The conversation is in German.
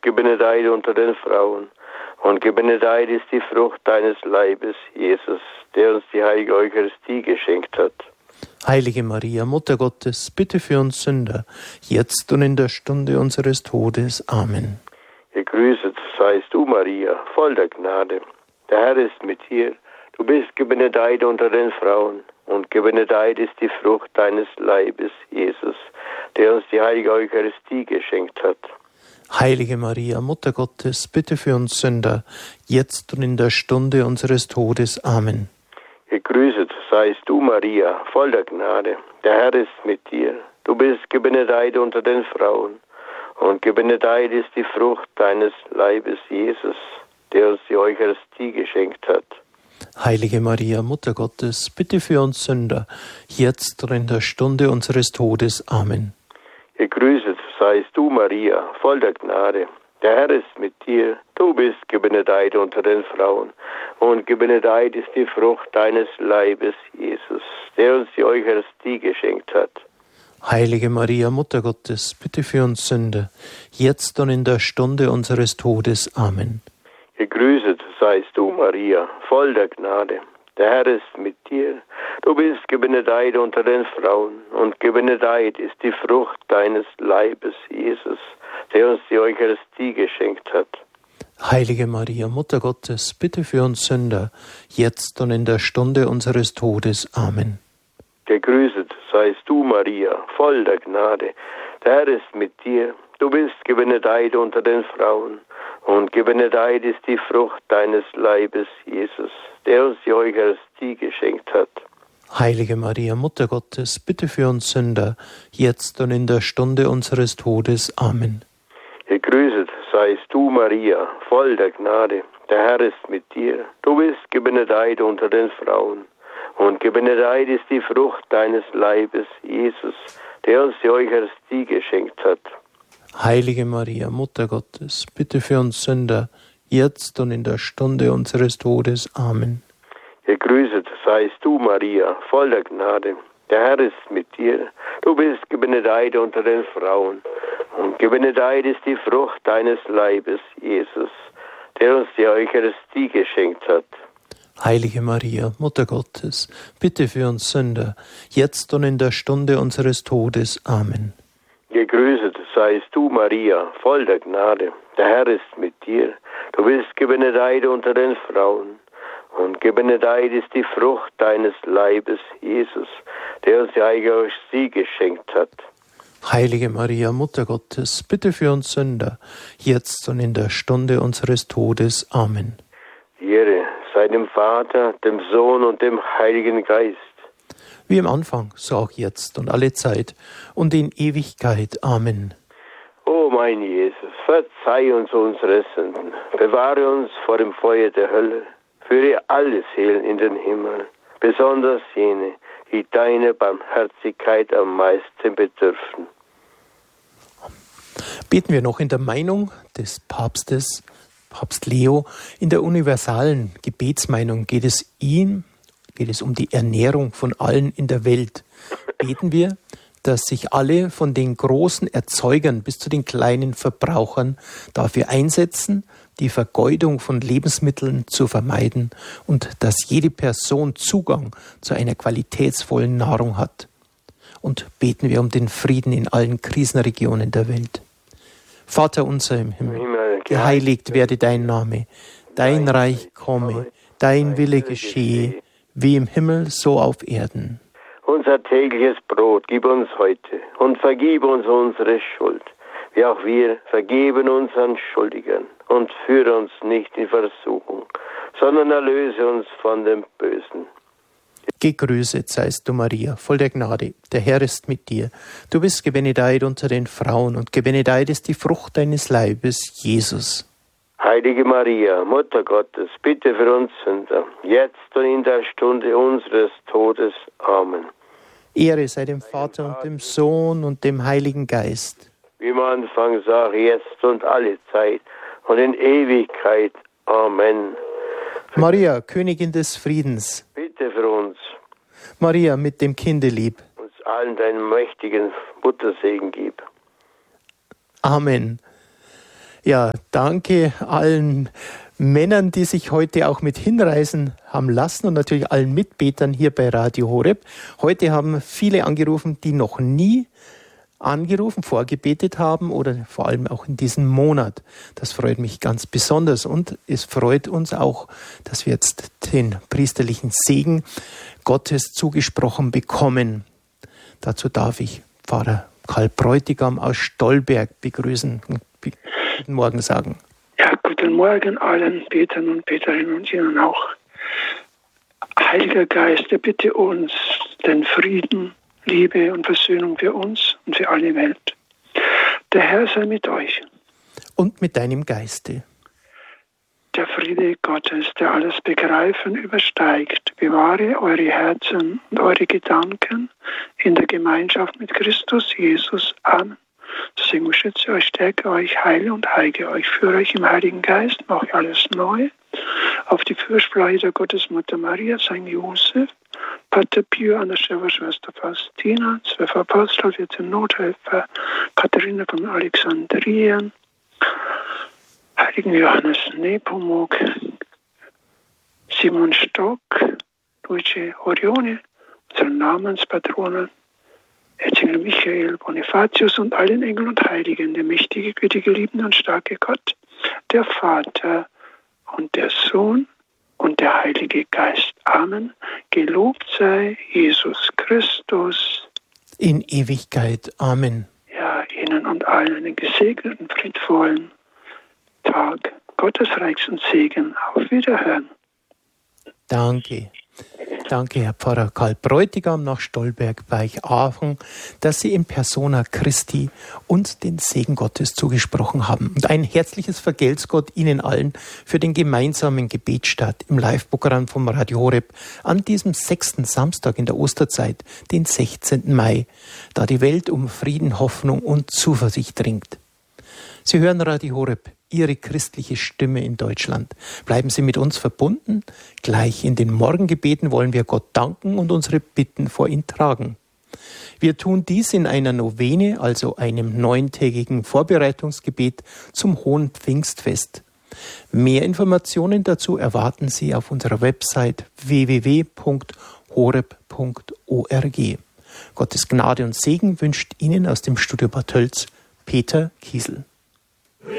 gebenedeit unter den Frauen. Und gebenedeit ist die Frucht deines Leibes, Jesus, der uns die heilige Eucharistie geschenkt hat. Heilige Maria, Mutter Gottes, bitte für uns Sünder, jetzt und in der Stunde unseres Todes. Amen. Gegrüßet seist du, Maria, voll der Gnade. Der Herr ist mit dir. Du bist gebenedeit unter den Frauen. Und gebenedeit ist die Frucht deines Leibes, Jesus, der uns die heilige Eucharistie geschenkt hat. Heilige Maria, Mutter Gottes, bitte für uns Sünder, jetzt und in der Stunde unseres Todes. Amen. Gegrüßet seist du, Maria, voll der Gnade. Der Herr ist mit dir. Du bist gebenedeit unter den Frauen. Und gebenedeit ist die Frucht deines Leibes, Jesus, der uns die Eucharistie geschenkt hat. Heilige Maria, Mutter Gottes, bitte für uns Sünder, jetzt und in der Stunde unseres Todes. Amen. Gegrüßet seist du, Maria, voll der Gnade. Der Herr ist mit dir. Du bist gebenedeit unter den Frauen. Und gebenedeit ist die Frucht deines Leibes, Jesus, der uns die Eucharistie geschenkt hat. Heilige Maria, Mutter Gottes, bitte für uns Sünder, jetzt und in der Stunde unseres Todes. Amen. Gegrüßet seist du, Maria, voll der Gnade. Der Herr ist mit dir. Du bist gebenedeit unter den Frauen. Und gebenedeit ist die Frucht deines Leibes, Jesus, der uns die Eucharistie geschenkt hat. Heilige Maria, Mutter Gottes, bitte für uns Sünder, jetzt und in der Stunde unseres Todes. Amen. Gegrüßet seist du, Maria, voll der Gnade. Der Herr ist mit dir. Du bist gebenedeit unter den Frauen. Und gebenedeit ist die Frucht deines Leibes, Jesus, der uns die Eucharistie geschenkt hat. Heilige Maria, Mutter Gottes, bitte für uns Sünder, jetzt und in der Stunde unseres Todes. Amen. Gegrüßet seist du, Maria, voll der Gnade. Der Herr ist mit dir. Du bist gebenedeit unter den Frauen. Und gebenedeit ist die Frucht deines Leibes, Jesus, der uns die Eucharistie geschenkt hat. Heilige Maria, Mutter Gottes, bitte für uns Sünder, jetzt und in der Stunde unseres Todes. Amen. Gegrüßet seist du, Maria, voll der Gnade. Der Herr ist mit dir. Du bist gebenedeit unter den Frauen. Und gebenedeit ist die Frucht deines Leibes, Jesus, der uns die Eucharistie geschenkt hat. Heilige Maria, Mutter Gottes, bitte für uns Sünder, jetzt und in der Stunde unseres Todes. Amen. Gegrüßet seist du, Maria, voll der Gnade. Der Herr ist mit dir. Du bist gebenedeit unter den Frauen. Und gebenedeit ist die Frucht deines Leibes, Jesus, der uns die heilige Eucharistie geschenkt hat. Heilige Maria, Mutter Gottes, bitte für uns Sünder, jetzt und in der Stunde unseres Todes. Amen. Ehre sei dem Vater, dem Sohn und dem Heiligen Geist. Wie im Anfang, so auch jetzt und alle Zeit und in Ewigkeit. Amen. O mein Jesus, verzeih uns unsere Sünden, bewahre uns vor dem Feuer der Hölle, führe alle Seelen in den Himmel, besonders jene, die deine Barmherzigkeit am meisten bedürfen. Beten wir noch in der Meinung des Papstes, Papst Leo. In der universalen Gebetsmeinung geht es um die Ernährung von allen in der Welt. Beten wir, dass sich alle von den großen Erzeugern bis zu den kleinen Verbrauchern dafür einsetzen, die Vergeudung von Lebensmitteln zu vermeiden und dass jede Person Zugang zu einer qualitätsvollen Nahrung hat. Und beten wir um den Frieden in allen Krisenregionen der Welt. Vater unser im Himmel, geheiligt werde dein Name, dein Reich komme, dein Wille geschehe, wie im Himmel, so auf Erden. Unser tägliches Brot gib uns heute und vergib uns unsere Schuld, wie auch wir vergeben unseren Schuldigern. Und führe uns nicht in Versuchung, sondern erlöse uns von dem Bösen. Gegrüßet seist du, Maria, voll der Gnade. Der Herr ist mit dir. Du bist gebenedeit unter den Frauen und gebenedeit ist die Frucht deines Leibes, Jesus. Heilige Maria, Mutter Gottes, bitte für uns Sünder, jetzt und in der Stunde unseres Todes. Amen. Ehre sei dem Vater und dem Sohn und dem Heiligen Geist. Wie am Anfang sage, jetzt und alle Zeit und in Ewigkeit. Amen. Maria, Königin des Friedens, Bitte für uns. Maria mit dem Kindelieb, Uns allen deinen mächtigen Muttersegen gib. Amen. Ja, danke allen Männern, die sich heute auch mit hinreißen haben lassen und natürlich allen Mitbetern hier bei Radio Horeb. Heute haben viele angerufen, die noch nie angerufen, vorgebetet haben oder vor allem auch in diesem Monat. Das freut mich ganz besonders und es freut uns auch, dass wir jetzt den priesterlichen Segen Gottes zugesprochen bekommen. Dazu darf ich Pfarrer Karl Bräutigam aus Stolberg begrüßen. Guten Morgen sagen. Ja, guten Morgen allen Betern und Beterinnen und Ihnen auch. Heiliger Geist, bitte uns den Frieden, Liebe und Versöhnung für uns und für alle Welt. Der Herr sei mit euch. Und mit deinem Geiste. Der Friede Gottes, der alles Begreifen übersteigt, bewahre eure Herzen und eure Gedanken in der Gemeinschaft mit Christus Jesus. Amen. Deswegen schütze euch, stärke euch, heile und heige euch, führe euch im Heiligen Geist, mache alles neu. Auf die Fürsprache der Gottesmutter Maria, St. Josef, Pater Pio, an der Schwester Faustina, 12 Apostel, 14 Nothelfer, Katharina von Alexandrien, Heiligen Johannes Nepomuk, Simon Stock, Luigi Orione, unsere Namenspatronen, Erzengel Michael, Bonifatius und allen Engeln und Heiligen, der mächtige, gütige, liebende und starke Gott, der Vater und der Sohn und der Heilige Geist. Amen. Gelobt sei Jesus Christus. In Ewigkeit. Amen. Ja, Ihnen und allen einen gesegneten, friedvollen Tag. Gottes reichsten Segen. Auf Wiederhören. Danke. Danke, Herr Pfarrer Karl Bräutigam nach Stolberg bei Aachen, dass Sie in Persona Christi uns den Segen Gottes zugesprochen haben. Und ein herzliches Vergelt's Gott Ihnen allen für den gemeinsamen Gebetsstart im Live-Programm vom Radio Horeb an diesem 6. Samstag in der Osterzeit, den 16. Mai, da die Welt um Frieden, Hoffnung und Zuversicht ringt. Sie hören Radio Horeb, Ihre christliche Stimme in Deutschland. Bleiben Sie mit uns verbunden. Gleich in den Morgengebeten wollen wir Gott danken und unsere Bitten vor ihn tragen. Wir tun dies in einer Novene, also einem 9-tägigen Vorbereitungsgebet zum Hohen Pfingstfest. Mehr Informationen dazu erwarten Sie auf unserer Website www.horeb.org. Gottes Gnade und Segen wünscht Ihnen aus dem Studio Bad Tölz Peter Kiesel.